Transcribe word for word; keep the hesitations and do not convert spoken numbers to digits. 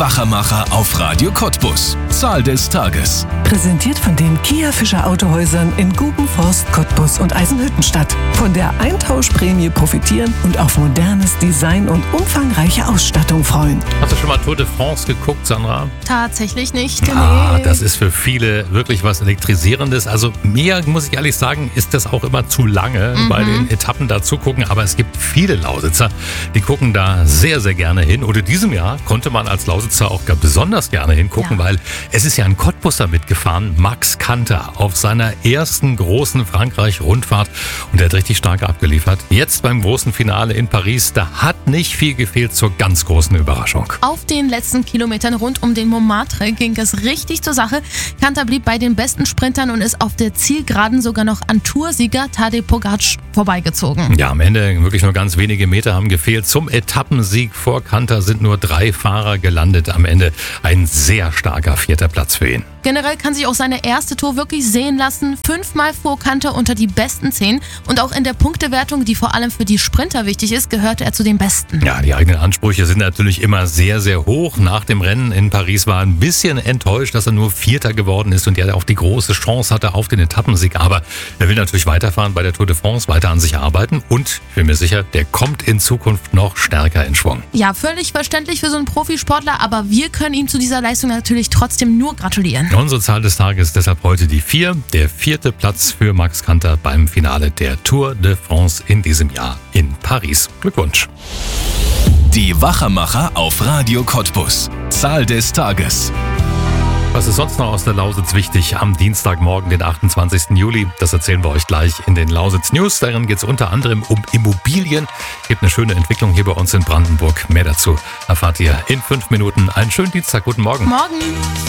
Wachermacher auf Radio Cottbus. Zahl des Tages. Präsentiert von den Kia Fischer Autohäusern in Gubenforst, Cottbus und Eisenhüttenstadt. Von der Eintauschprämie profitieren und auf modernes Design und umfangreiche Ausstattung freuen. Hast du schon mal Tour de France geguckt, Sandra? Tatsächlich nicht. Ah, Nee. das ist für viele wirklich was Elektrisierendes. Also mir, muss ich ehrlich sagen, ist das auch immer zu lange Mhm. bei den Etappen da zugucken. Aber es gibt viele Lausitzer, die gucken da sehr, sehr gerne hin. Und in diesem Jahr konnte man als Lausitzer auch gar besonders gerne hingucken, Ja. weil es ist ja ein Cottbusser mitgefahren, Max Kanter, auf seiner ersten großen Frankreich-Rundfahrt. Und der hat richtig stark abgeliefert. Jetzt beim großen Finale in Paris, da hat nicht viel gefehlt zur ganz großen Überraschung. Auf den letzten Kilometern rund um den Montmartre ging es richtig zur Sache. Kanter blieb bei den besten Sprintern und ist auf der Zielgeraden sogar noch an Toursieger Tadej Pogacar vorbeigezogen. Ja, am Ende wirklich nur ganz wenige Meter haben gefehlt. Zum Etappensieg vor Kanter sind nur drei Fahrer gelandet. Am Ende ein sehr starker vierter Platz für ihn. Generell kann sich auch seine erste Tour wirklich sehen lassen. Fünfmal fuhr Kanter unter die besten zehn und auch in der Punktewertung, die vor allem für die Sprinter wichtig ist, gehörte er zu den Besten. Ja, die eigenen Ansprüche sind natürlich immer sehr, sehr hoch. Nach dem Rennen in Paris war er ein bisschen enttäuscht, dass er nur Vierter geworden ist und er auch die große Chance hatte auf den Etappensieg. Aber er will natürlich weiterfahren bei der Tour de France, weiter an sich arbeiten und ich bin mir sicher, der kommt in Zukunft noch stärker in Schwung. Ja, völlig verständlich für so einen Profisportler, aber wir können ihm zu dieser Leistung natürlich trotzdem nur gratulieren. Unsere Zahl des Tages deshalb heute die vier. Der vierte Platz für Max Kanter beim Finale der Tour de France in diesem Jahr in Paris. Glückwunsch. Die Wachermacher auf Radio Cottbus. Zahl des Tages. Was ist sonst noch aus der Lausitz wichtig am Dienstagmorgen, den achtundzwanzigsten Juli? Das erzählen wir euch gleich in den Lausitz News. Darin geht es unter anderem um Immobilien. Gibt eine schöne Entwicklung hier bei uns in Brandenburg. Mehr dazu erfahrt ihr in fünf Minuten. Einen schönen Dienstag. Guten Morgen. Morgen.